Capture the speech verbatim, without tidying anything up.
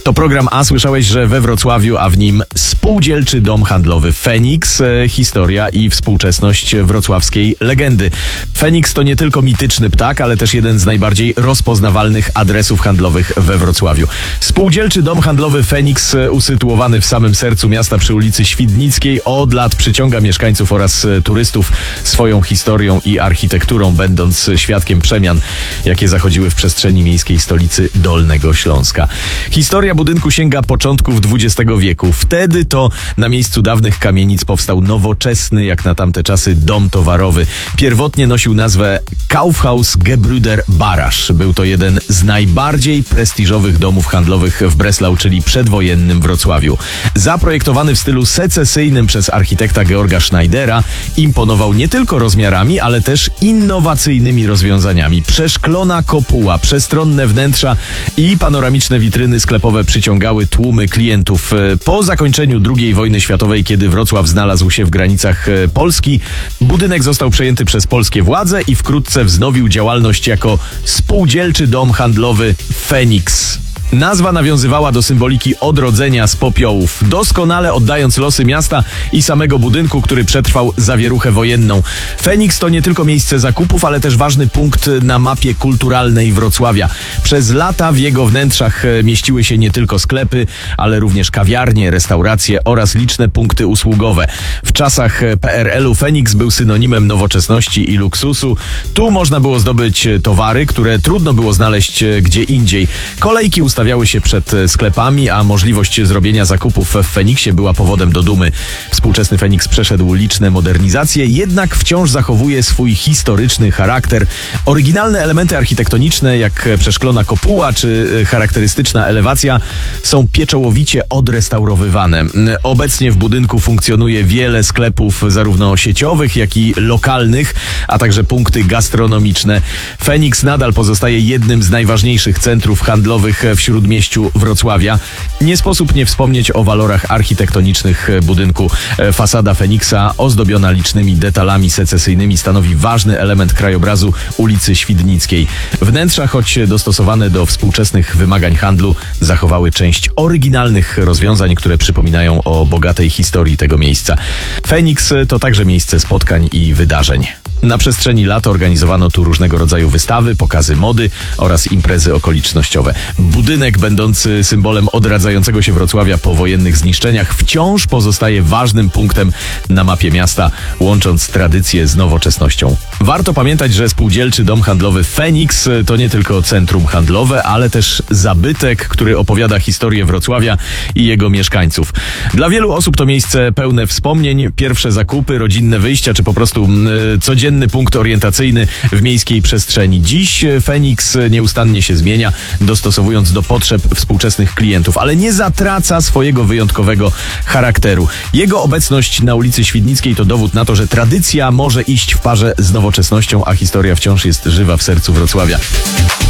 To program A. Słyszałeś, że we Wrocławiu, a w nim spółdzielczy dom handlowy Feniks, e, historia i współczesność wrocławskiej legendy. Feniks to nie tylko mityczny ptak, ale też jeden z najbardziej rozpoznawalnych adresów handlowych we Wrocławiu. Spółdzielczy dom handlowy Feniks, e, usytuowany w samym sercu miasta przy ulicy Świdnickiej, od lat przyciąga mieszkańców oraz e, turystów swoją historią i architekturą, będąc świadkiem przemian, jakie zachodziły w przestrzeni miejskiej stolicy Dolnego Śląska. Historia budynku sięga początków dwudziestego wieku. Wtedy to na miejscu dawnych kamienic powstał nowoczesny, jak na tamte czasy, dom towarowy. Pierwotnie nosił nazwę Kaufhaus Gebrüder Barasch. Był to jeden z najbardziej prestiżowych domów handlowych w Breslau, czyli przedwojennym Wrocławiu. Zaprojektowany w stylu secesyjnym przez architekta Georga Schneidera, imponował nie tylko rozmiarami, ale też innowacyjnymi rozwiązaniami. Przeszklona kopuła, przestronne wnętrza i panoramiczne witryny sklepowe przyciągały tłumy klientów. Po zakończeniu drugiej wojny światowej, kiedy Wrocław znalazł się w granicach Polski, budynek został przejęty przez polskie władze i wkrótce wznowił działalność jako spółdzielczy dom handlowy Feniks. Nazwa nawiązywała do symboliki odrodzenia z popiołów, doskonale oddając losy miasta i samego budynku, który przetrwał zawieruchę wojenną. Feniks to nie tylko miejsce zakupów, ale też ważny punkt na mapie kulturalnej Wrocławia. Przez lata w jego wnętrzach mieściły się nie tylko sklepy, ale również kawiarnie, restauracje oraz liczne punkty usługowe. W czasach P R L u Feniks był synonimem nowoczesności i luksusu. Tu można było zdobyć towary, które trudno było znaleźć gdzie indziej. Kolejki ustawiały Stawiały się przed sklepami, a możliwość zrobienia zakupów w Feniksie była powodem do dumy. Współczesny Feniks przeszedł liczne modernizacje, jednak wciąż zachowuje swój historyczny charakter. Oryginalne elementy architektoniczne, jak przeszklona kopuła czy charakterystyczna elewacja, są pieczołowicie odrestaurowywane. Obecnie w budynku funkcjonuje wiele sklepów, zarówno sieciowych, jak i lokalnych, a także punkty gastronomiczne. Feniks nadal pozostaje jednym z najważniejszych centrów handlowych w śródmieściu Wrocławia. Nie sposób nie wspomnieć o walorach architektonicznych budynku. Fasada Feniksa, ozdobiona licznymi detalami secesyjnymi, stanowi ważny element krajobrazu ulicy Świdnickiej. Wnętrza, choć dostosowane do współczesnych wymagań handlu, zachowały część oryginalnych rozwiązań, które przypominają o bogatej historii tego miejsca. Feniks to także miejsce spotkań i wydarzeń. Na przestrzeni lat organizowano tu różnego rodzaju wystawy, pokazy mody oraz imprezy okolicznościowe. Budynek, będący symbolem odradzającego się Wrocławia po wojennych zniszczeniach, wciąż pozostaje ważnym punktem na mapie miasta, łącząc tradycję z nowoczesnością. Warto pamiętać, że spółdzielczy dom handlowy Feniks to nie tylko centrum handlowe, ale też zabytek, który opowiada historię Wrocławia i jego mieszkańców. Dla wielu osób to miejsce pełne wspomnień, pierwsze zakupy, rodzinne wyjścia, czy po prostu yy, codzienny punkt orientacyjny w miejskiej przestrzeni. Dziś Feniks nieustannie się zmienia, dostosowując do potrzeb współczesnych klientów, ale nie zatraca swojego wyjątkowego charakteru. Jego obecność na ulicy Świdnickiej to dowód na to, że tradycja może iść w parze z nowoczesnością, a historia wciąż jest żywa w sercu Wrocławia.